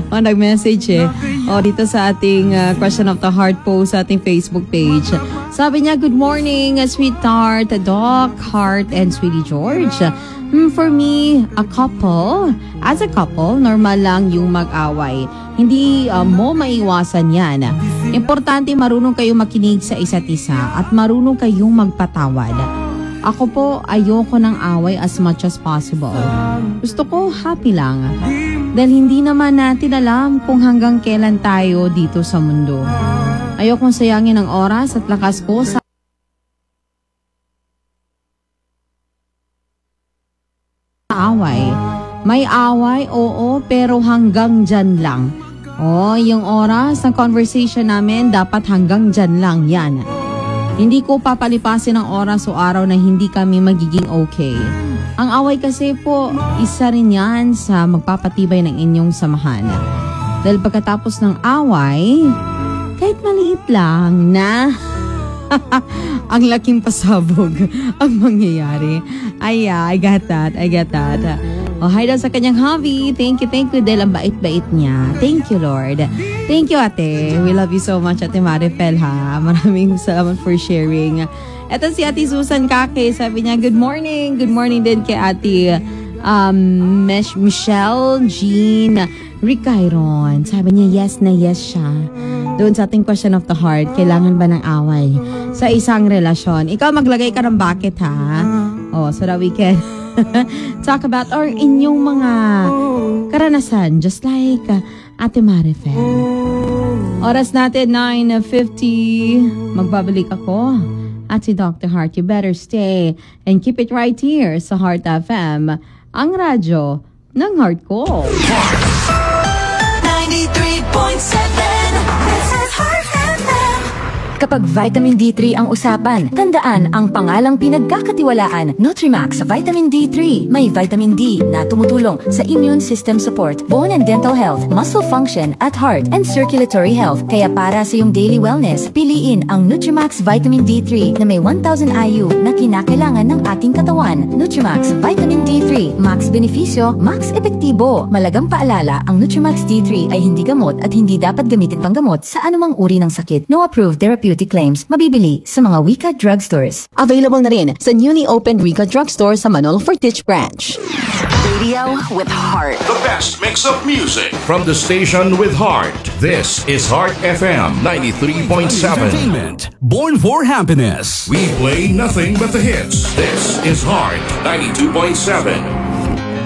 Nag-message dito sa ating Question of the Heart post sa ating Facebook page. Sabi niya, good morning, sweetheart, Doc, Heart, and Sweetie George. For me, as a couple, normal lang yung mag-away. Hindi mo maiwasan yan. Importante marunong kayong makinig sa isa't isa at marunong kayong magpatawad. Ako po, ayoko ng away as much as possible. Gusto ko happy lang. Dahil hindi naman natin alam kung hanggang kailan tayo dito sa mundo. Ayokong sayangin ang oras at lakas ko sa away. May away, oo, pero hanggang dyan lang. Yung oras ng conversation namin dapat hanggang dyan lang yan. Hindi ko papalipasin ang oras o araw na hindi kami magiging okay. Ang away kasi po, isa rin yan sa magpapatibay ng inyong samahan. Dahil pagkatapos ng away, kahit maliit lang na ang laking pasabog ang mangyayari. I got that. Hi daw sa kanyang hobby. Thank you. Dahil ang bait-bait niya. Thank you, Lord. Thank you, ate. We love you so much, Ate Marifel, ha. Maraming salamat for sharing. Ito si Ate Susan Kake. Sabi niya, good morning. Good morning din kay Ate Michelle Jean Ricairon. Sabi niya, yes na yes siya. Doon sa ating question of the heart, kailangan ba ng away sa isang relasyon? Ikaw maglagay ka ng bakit, ha? So that we can talk about or inyong mga karanasan, just like Ate Marifel. Oras natin, 9:50. Magbabalik ako at si Dr. Heart. You better stay and keep it right here sa Heart FM, ang radyo ng heart ko. 93.7 This is Heart FM. Kapag vitamin D3 ang usapan, tandaan ang pangalang pinagkakatiwalaan, Nutrimax Vitamin D3. May vitamin D na tumutulong sa immune system support, bone and dental health, muscle function, at heart and circulatory health. Kaya para sa iyong daily wellness, piliin ang Nutrimax Vitamin D3 na may 1,000 IU na kinakailangan ng ating katawan. Nutrimax Vitamin D3, max benepisyo, max epektibo. Malagang paalala, ang Nutrimax D3 ay hindi gamot at hindi dapat gamitin panggamot sa anumang uri ng sakit. No approved therapeutic claims, mabibili sa mga Wika drugstores. Available na rin sa newly opened Wika drugstore sa Manolo Fortich branch. Radio with Heart. The best mix of music from the station with heart. This is Heart FM 93.7. Entertainment, born for happiness. We play nothing but the hits. This is Heart 92.7.